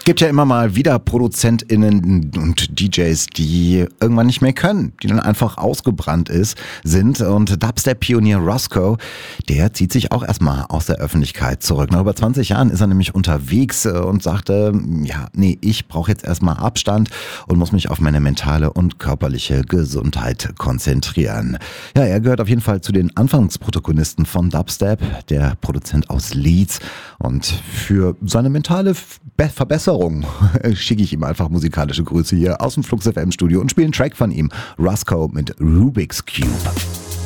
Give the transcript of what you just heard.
Gibt ja immer mal wieder ProduzentInnen und DJs, die irgendwann nicht mehr können, die dann einfach ausgebrannt sind. Und Dubstep-Pionier Roscoe, der zieht sich auch erstmal aus der Öffentlichkeit zurück. Nach über 20 Jahren ist er nämlich unterwegs und sagte, ja, nee, ich brauche jetzt erstmal Abstand und muss mich auf meine mentale und körperliche Gesundheit konzentrieren. Ja, er gehört auf jeden Fall zu den Anfangsprotagonisten von Dubstep, der Produzent aus Leeds. Und für seine mentale Verbesserung schicke ich ihm einfach musikalische Grüße hier aus dem Flux FM Studio und spiele einen Track von ihm, Roscoe mit Rubik's Cube.